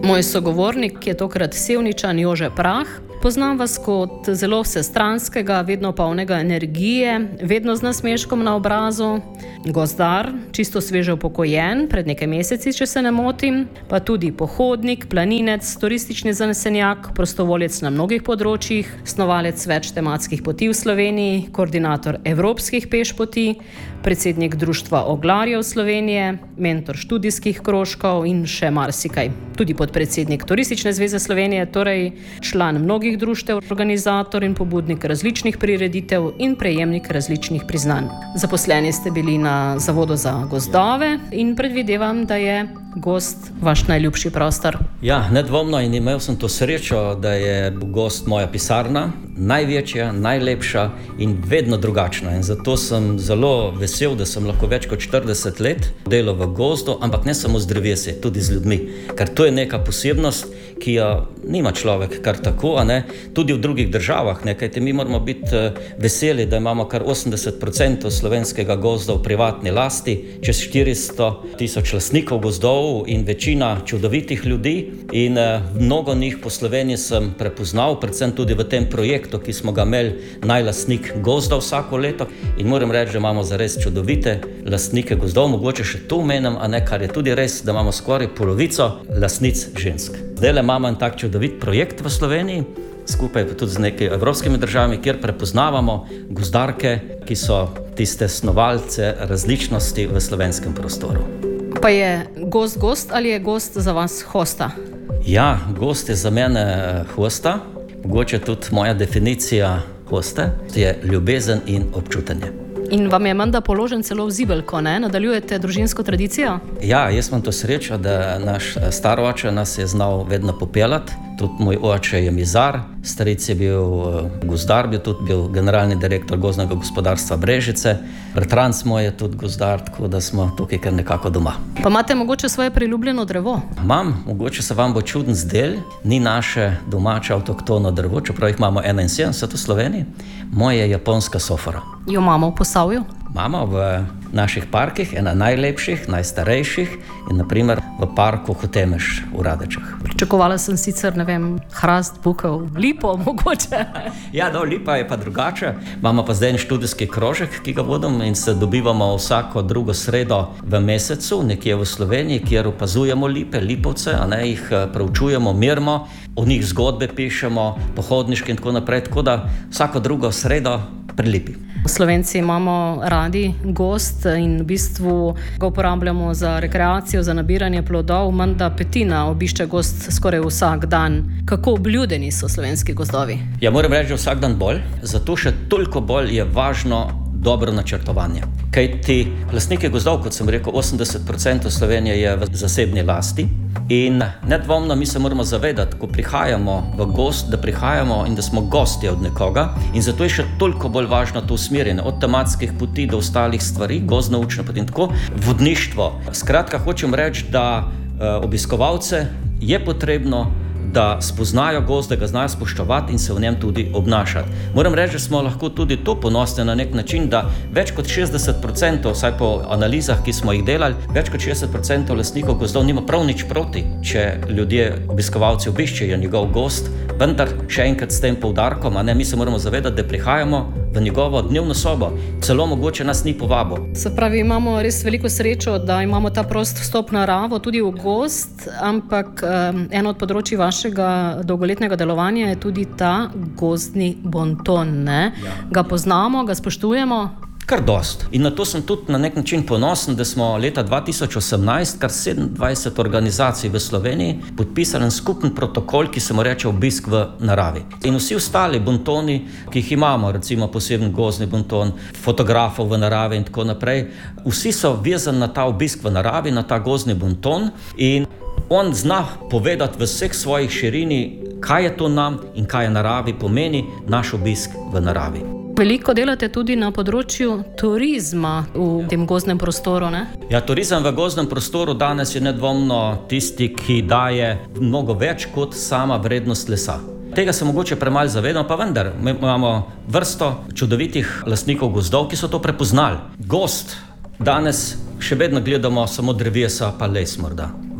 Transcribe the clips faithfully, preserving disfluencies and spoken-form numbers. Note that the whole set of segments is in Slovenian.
Moj sogovornik je tokrat Sevničan Jože Prah. Poznam vas kot zelo vsestranskega, vedno polnega energije, vedno z nasmeškom na obrazu, gozdar, čisto sveže upokojen, pred nekaj meseci, če se ne motim, pa tudi pohodnik, planinec, turistični zanesenjak, prostovoljec na mnogih področjih, snovalec več tematskih poti v Sloveniji, koordinator evropskih pešpoti, predsednik Društva oglarjev Slovenije, mentor študijskih krožkov in še marsikaj. Tudi podpredsednik Turistične zveze Slovenije, torej član mnogih društev, organizator in pobudnik različnih prireditev in prejemnik različnih priznanj. Zaposleni ste bili na Zavodu za gozdove in predvidevam, da je gozd vaš najljubši prostor. Ja, nedvomno, in imel sem to srečo, da je gozd moja pisarna, največja, najlepša in vedno drugačna. In zato sem zelo vesel, da sem lahko več kot štirideset let delal v gozdu, ampak ne samo z drevesi, tudi z ljudmi. Ker to je neka posebnost, ki jo nima človek kar tako, a ne, tudi v drugih državah. Ne? Kajte mi moramo biti veseli, da imamo kar osemdeset procentov slovenskega gozda v privatni lasti, čez štiristo tisoč lastnikov gozdov in večina čudovitih ljudi. In eh, mnogo njih po Sloveniji sem prepoznal, predvsem tudi v tem projektu, ki smo ga imeli najlastnik gozda vsako leto. In moram reči, da imamo zares čudovite lastnike gozdov, mogoče še to omenim, a ne, kar je tudi res, da imamo skoraj polovico lastnic žensk. Zdaj imamo en tak čudovit projekt v Sloveniji, skupaj tudi z nekaj evropskimi državami, kjer prepoznavamo gozdarke, ki so tiste snovalce različnosti v slovenskem prostoru. Pa je gozd gozd ali je gozd za vas hosta? Ja, gozd je za mene hosta. Mogoče tudi moja definicija hoste je ljubezen in občutenje. In vam je menda položen celo v zibelko, ne? Nadaljujete družinsko tradicijo? Ja, jaz imam to srečo, da naš star oče nas je znal vedno popeljati. Tudi moj oče je mizar, stric je bil gozdar, bil tudi bil generalni direktor gozdnega gospodarstva Brežice. Bratranc moj je tudi gozdar, tako da smo tukaj kar nekako doma. Pa imate mogoče svoje priljubljeno drevo? Imam, mogoče se vam bo čuden zdel, ni naše domače avtoktono drevo, čeprav jih imamo enainsedemdeset v Sloveniji. Moje je japonska sofora. Jo imamo v Posavju? Imamo v naših parkih, ena najlepših, najstarejših in naprimer v parku Hotemeš v Radečah. Pričakovala sem sicer, ne vem, hrast, bukev, lipo mogoče. Ja, no, lipa je pa drugače. Imamo pa zdaj en študijski krožek, ki ga vodim in se dobivamo vsako drugo sredo v mesecu, nekje v Sloveniji, kjer opazujemo lipe, lipovce, a ne, jih preučujemo, merimo, o njih zgodbe pišemo, pohodniške in tako naprej, tako da vsako drugo sredo prilipi. Slovenci imamo radi gozd in v bistvu ga uporabljamo za rekreacijo, za nabiranje plodov. Menda petina obišče gozd skoraj vsak dan. Kako obljudeni so slovenski gozdovi? Ja, moram reči, da vsak dan bolj, zato še toliko bolj je važno dobro načrtovanje. Kaj ti lastniki gozdov, kot sem rekel, osemdeset procentov Slovenije je v zasebni lasti in nedvomno mi se moramo zavedati, ko prihajamo v gozd, da prihajamo in da smo gostje od nekoga in zato je še toliko bolj važno to usmerjene, od tematskih poti do ostalih stvari, gozdno učno poti in tako, vodništvo. Skratka, hočem reči, da uh, obiskovalce je potrebno, da spoznajo gozd, da ga znajo spoštovati in se v njem tudi obnašati. Moram reči, da smo lahko tudi to ponosni na nek način, da več kot šestdeset procentov, vsaj po analizah, ki smo jih delali, več kot šestdeset procentov lastnikov gozdov nima prav nič proti, če ljudje, obiskovalci obiščejo njegov gozd, vendar še enkrat s tem poudarkom, a ne, mi se moramo zavedati, da prihajamo v njegovo dnevno sobo, celo mogoče nas ni povabo. Se pravi, imamo res veliko srečo, da imamo ta prost vstop na naravo tudi v gozd, ampak um, eno od področji vašega dolgoletnega delovanja je tudi ta gozdni bonton, ne? Ja. Ga poznamo, ga spoštujemo? Kar dost. In na to sem tudi na nek način ponosen, da smo leta dva tisoč osemnajst kar sedemindvajset organizacij v Sloveniji podpisali skupen protokol, ki se mu reče obisk v naravi. In vsi ostali bontoni, ki jih imamo, recimo poseben gozdni bonton, fotografov v naravi in tako naprej, vsi so vezani na ta obisk v naravi, na ta gozdni bonton in on zna povedati v vseh svojih širini, kaj je to nam in kaj je naravi pomeni naš obisk v naravi. Veliko delate tudi na področju turizma v tem gozdnem prostoru, ne? Ja, turizem v gozdnem prostoru danes je nedvomno tisti, ki daje mnogo več kot sama vrednost lesa. Tega se mogoče premalo zavedamo, pa vendar, mi imamo vrsto čudovitih lastnikov gozdov, ki so to prepoznali. Gozd danes še vedno gledamo samo drevesa pa les morda.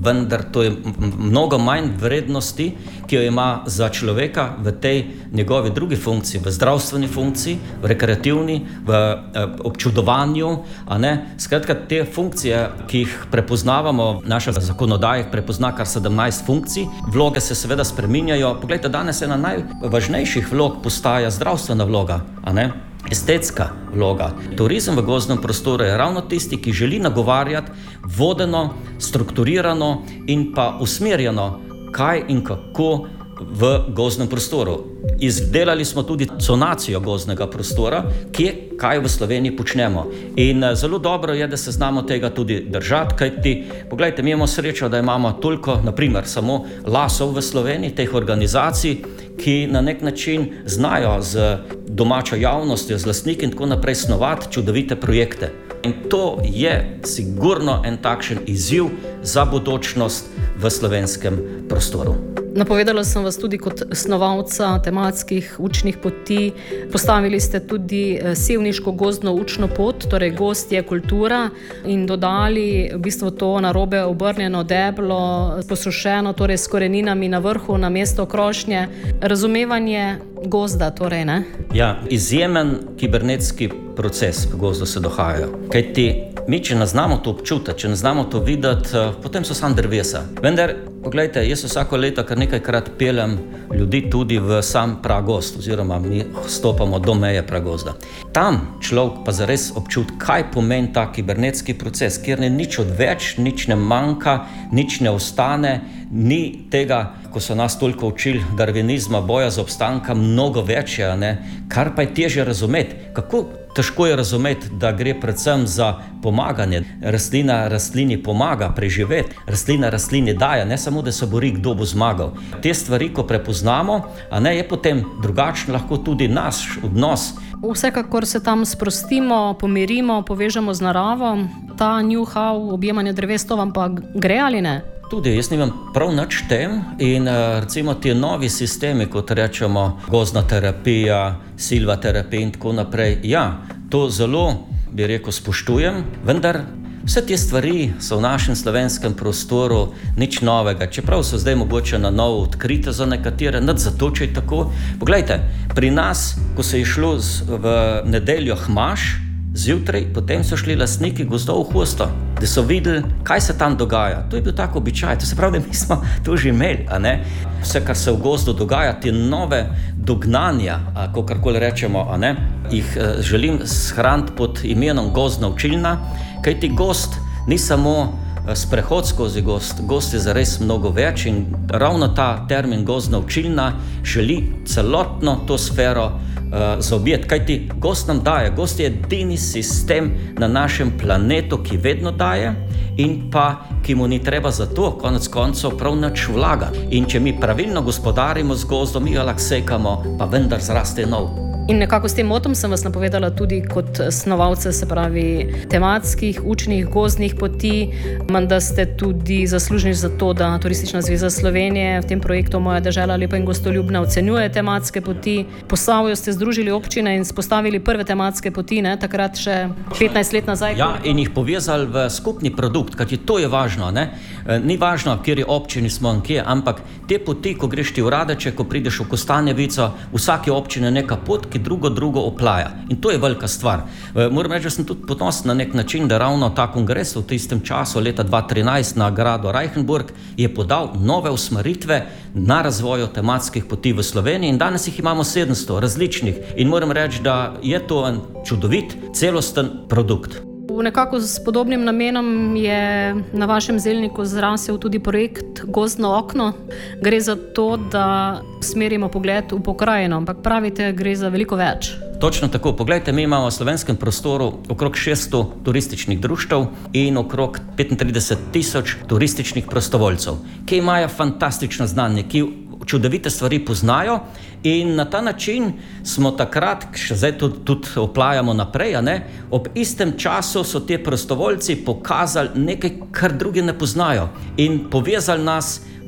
vendar to je mnogo manj vrednosti, ki jo ima za človeka v tej njegovi drugi funkciji, v zdravstveni funkciji, v rekreativni, v občudovanju, a ne. Skratka, te funkcije, ki jih prepoznavamo, naša zakonodaja jih prepozna kar sedemnajst funkcij, vloge se seveda spreminjajo. Poglejte, danes ena najvažnejših vlog postaja zdravstvena vloga, a ne. Estetska vloga. Turizem v gozdnem prostoru je ravno tisti, ki želi nagovarjati vodeno, strukturirano in pa usmerjeno, kaj in kako v gozdnem prostoru. Izdelali smo tudi conacijo gozdnega prostora, kje kaj v Sloveniji počnemo. In zelo dobro je, da se znamo tega tudi držati, kajti, poglejte, mi imamo srečo, da imamo toliko, naprimer, samo lasov v Sloveniji, teh organizacij, ki na nek način znajo z domačo javnostjo, z lastniki in tako naprej snovati čudovite projekte. In to je sigurno en takšen izziv za bodočnost v slovenskem prostoru. Napovedala sem vas tudi kot snovalca tematskih učnih poti. Postavili ste tudi sevniško gozdno učno pot, torej gozd je kultura, in dodali v bistvu to narobe obrnjeno deblo, posušeno, torej s koreninami na vrhu, na mesto krošnje. Razumevanje gozda, torej, ne? Ja, izjemen kibernetski proces v gozdu se dohaja. Kajti mi, če ne znamo to občutiti, če ne znamo to videti, potem so sam drevesa. Vendar, poglejte, jaz vsako leto kar nekajkrat peljem ljudi tudi v sam pragozd, oziroma mi stopamo do meje pragozda. Tam človek pa zares občuti, kaj pomeni ta kibernetski proces, kjer ni nič odveč, nič ne manjka, nič ne ostane, ni tega, ko so nas toliko učili darvinizma, boja za obstanka, mnogo več je, ne? Kar pa je težje razumeti. Kako težko je razumeti, da gre predvsem za pomaganje. Rastlina rastlini pomaga preživeti, rastlina rastlini daje, ne samo, da se bori, kdo bo zmagal. Te stvari, ko prepoznamo, a ne, je potem drugačen lahko tudi naš odnos. Vsekakor se tam sprostimo, pomirimo, povežemo z naravo. Ta new-how, objemanje dreves, to vam pa gre ali ne? Tudi jaz nimam prav nič tem in recimo ti novi sistemi, kot rečemo, gozdna terapija, silvaterapija in tako naprej, ja, to zelo, bi rekel, spoštujem, vendar vse te stvari so v našem slovenskem prostoru nič novega, čeprav so zdaj mogoče na novo odkrite za nekatere, nič zato, če je tako. Poglejte, pri nas, ko se je šlo z, v nedeljo Hmaš, zjutraj, potem so šli lastniki gozdov v hosto, da so videli, kaj se tam dogaja. To je bil tak običaj, to se pravi, da mi smo to že imeli, a ne? Vse, kar se v gozdu dogaja, te nove dognanja, kakorkoli rečemo, a ne, jih eh, želim shraniti pod imenom gozdna učilna, kajti gozd ni samo sprehod skozi gozd, gozd je zares mnogo več in ravno ta termin gozdna učilna želi celotno to sfero uh, zaobjeti, kajti gozd nam daje, gozd je edini sistem na našem planetu, ki vedno daje in pa ki mu ni treba za to konec koncev prav nič vlagati. In če mi pravilno gospodarimo z gozdom, mi ga lahko sekamo, pa vendar zraste nov. In nekako s tem motom sem vas napovedala tudi kot snovalce, se pravi tematskih, učnih, gozdnih poti. Menda ste tudi zaslužni za to, da Turistična zveza Slovenije v tem projektu Moja dežela lepa in gostoljubna ocenjuje tematske poti. Po Posavju ste združili občine in spostavili prve tematske poti, ne? Takrat še petnajst let nazaj. Ja, in jih povezali v skupni produkt, kajti to je važno, ne? Ni važno, v kateri občini smo in kje, ampak te poti, ko greš ti v Radeče, ko prideš v Kostanjevico, vsake občine neka pot, ki drugo drugo oplaja. In to je velika stvar. Moram reči, da sem tudi ponosen na nek način, da ravno ta kongres v tistem času, leta dva tisoč trinajst na gradu Reichenburg, je podal nove usmeritve na razvoju tematskih poti v Sloveniji in danes jih imamo sedemsto različnih. In moram reči, da je to en čudovit, celosten produkt. Nekako s podobnim namenom je na vašem zelniku zrasel tudi projekt Gozdno okno. Gre za to, da smerimo pogled v pokrajino, ampak pravite, gre za veliko več. Točno tako. Poglejte, mi imamo v slovenskem prostoru okrog šeststo turističnih društev in okrog petintrideset tisoč turističnih prostovoljcev, ki imajo fantastično znanje, ki čudovite stvari poznajo in na ta način smo takrat, še zdaj tudi, tudi oplajamo naprej, a ne, ob istem času so te prostovoljci pokazali nekaj, kar drugi ne poznajo in povezali nas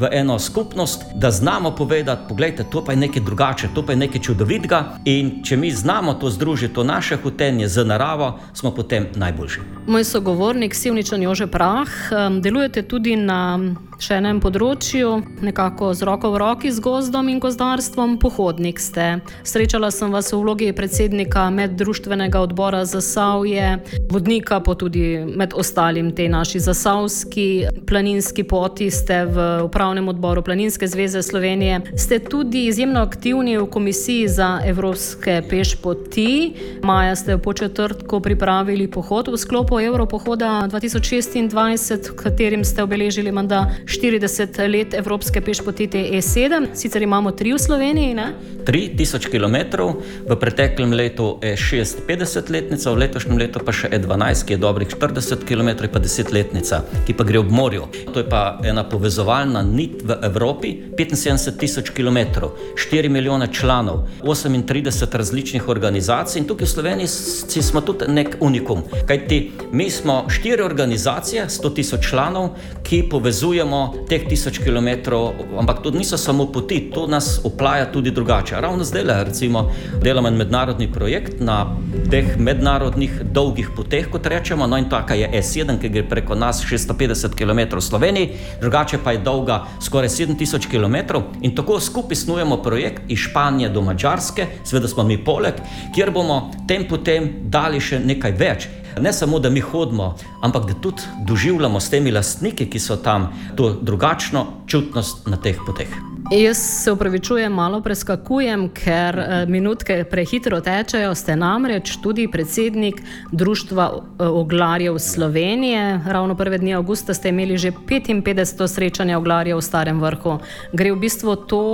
v eno skupnost, da znamo povedati, poglejte, to pa je nekaj drugače, to pa je nekaj čudovitega in če mi znamo to združiti, to naše hotenje z naravo, smo potem najboljši. Moj sogovornik, Sevničan Jože Prah, delujete tudi na še enem področju, nekako z roko v roki z gozdom in gozdarstvom, pohodnik ste. Srečala sem vas v vlogi predsednika meddruštvenega odbora Zasavje, vodnika, pa tudi med ostalim tej naši zasavski planinski poti, ste v upravnem odboru Planinske zveze Slovenije. Ste tudi izjemno aktivni v komisiji za evropske pešpoti. Maja ste v Podčetrtku pripravili pohod v sklopu Evropohoda dva tisoč šestindvajset, v katerim ste obeležili menda štirideset let evropske pešpoti T E sedem. Sicer imamo tri v Sloveniji, ne? tri tisoč kilometrov, v preteklem letu E šest petdesetletnica, v letošnjem letu pa še E dvanajst, ki je dobrih štirideset kilometrov, pa desetletnica, ki pa gre ob morju. To je pa ena povezovalna nit v Evropi, petinsedemdeset tisoč kilometrov, štiri milijone članov, osemintrideset različnih organizacij in tukaj v Sloveniji smo tudi nek unikum. Kajti mi smo štiri organizacije, sto tisoč članov, ki povezujemo teh tisoč kilometrov, ampak to niso samo poti, to nas oplaja tudi drugače. Ravno zdaj, recimo, delamo en mednarodni projekt na teh mednarodnih dolgih poteh, kot rečemo, no in taka je E sedem, ki gre preko nas šeststo petdeset kilometrov v Sloveniji, drugače pa je dolga skoraj sedem tisoč kilometrov in tako skupaj snujemo projekt iz Španije do Madžarske, seveda smo mi poleg, kjer bomo tem potem dali še nekaj več. Ne samo, da mi hodimo, ampak da tudi doživljamo s temi lastniki, ki so tam, to drugačno čutnost na teh poteh. Jaz se upravičujem, malo preskakujem, ker minutke prehitro tečejo. Ste namreč tudi predsednik Društva oglarjev Slovenije. Ravno prve dni avgusta ste imeli že petinpetdeseto srečanje oglarjev v Starem Vrhu. Gre v bistvu to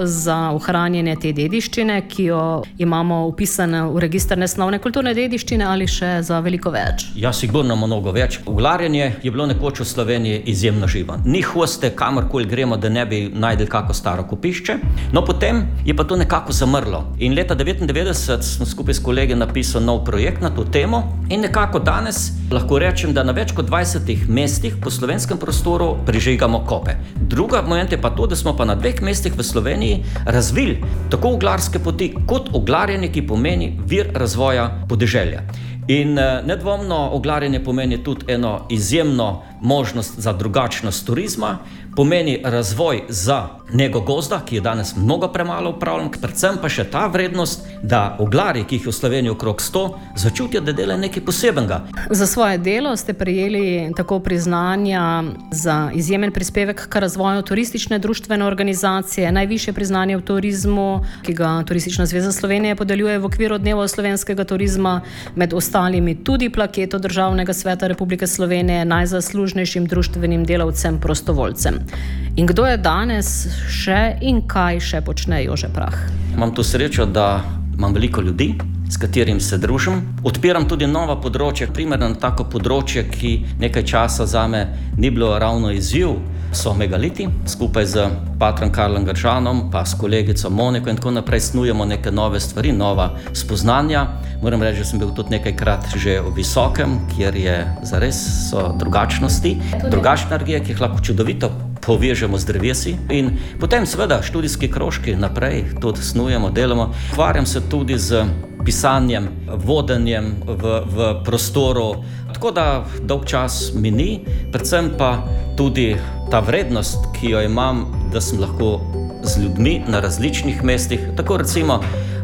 za ohranjanje te dediščine, ki jo imamo upisane v register nesnovne kulturne dediščine, ali še za veliko več? Ja, sigurno mnogo več. Oglarjenje je bilo nekoč v Sloveniji izjemno živo. Ni hoste, kamorkoli gremo, da ne bi najdel kako staro kopišče. No, potem je pa to nekako zamrlo. In leta devetindevetdeset smo skupaj s kolegi napisali nov projekt na to temo in nekako danes lahko rečem, da na več kot dvajsetih mestih po slovenskem prostoru prižigamo kope. Druga moment je pa to, da smo pa na dveh mestih v Sloveniji razvili tako oglarske poti kot oglarjenje, ki pomeni vir razvoja podeželja. In nedvomno oglarjenje pomeni tudi eno izjemno možnost za drugačnost turizma, pomeni razvoj za nego gozda, ki je danes mnogo premalo upravljen, predvsem pa še ta vrednost, da oglarji, ki jih v Sloveniji okrog sto, začutijo, da delajo nekaj posebenega. Za svoje delo ste prejeli tako priznanja za izjemen prispevek k razvoju turistične društvene organizacije, najvišje priznanje v turizmu, ki ga Turistična zveza Slovenije podeljuje v okviru Dneva slovenskega turizma, med ostalimi tudi plaketo Državnega sveta Republike Slovenije najzaslužnejšim društvenim delavcem prostovoljcem. In kdo je danes še in kaj še počne Jože Prah? Imam to srečo, da imam veliko ljudi, s katerim se družim. Odpiram tudi nova področja, primerno na tako področje, ki nekaj časa zame ni bilo ravno izziv, so megaliti. Skupaj z patrom Karlom Gržanom, pa s kolegico Moniko in tako naprej snujemo neke nove stvari, nova spoznanja. Moram reči, da sem bil tudi nekajkrat že v Visokem, kjer je zares so drugačnosti, drugačne energije, ki jih lahko čudovito povežemo z drevesi in potem seveda študijski krožki naprej tudi snujemo, delamo. Ukvarjam se tudi z pisanjem, vodenjem v, v prostoru, tako da dolg čas mi ni, predvsem pa tudi ta vrednost, ki jo imam, da sem lahko z ljudmi na različnih mestih, tako recimo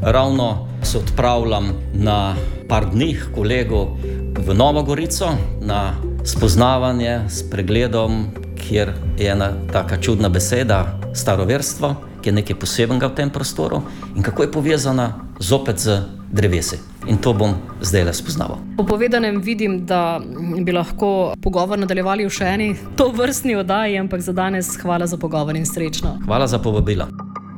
ravno se odpravljam na par dni kolegov v Novo Gorico na spoznavanje s pregledom, kjer je ena taka čudna beseda, staroverstvo, ki je nekaj posebenega v tem prostoru in kako je povezana zopet z drevesi. In to bom zdaj le spoznaval. Po povedanem vidim, da bi lahko pogovor nadaljevali v še eni to vrstni oddaji, ampak za danes hvala za pogovor in srečno. Hvala za povabilo.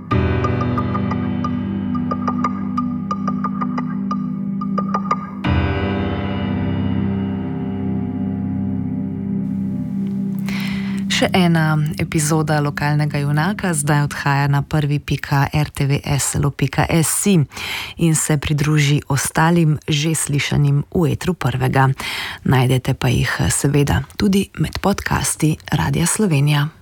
Še ena epizoda Lokalnega junaka zdaj odhaja na prvi pika er te ve es el o pika es i in se pridruži ostalim že slišanim v etru prvega. Najdete pa jih seveda tudi med podcasti Radia Slovenija.